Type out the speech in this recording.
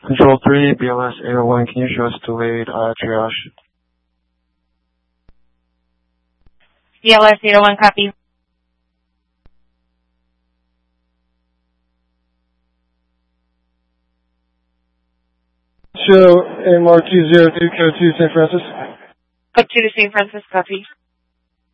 Control 3, BLS 801, can you show us delayed triage? BLS 801, copy. Show AMR 202, code 2, St. Francis. Code 2 to St. Francis, copy.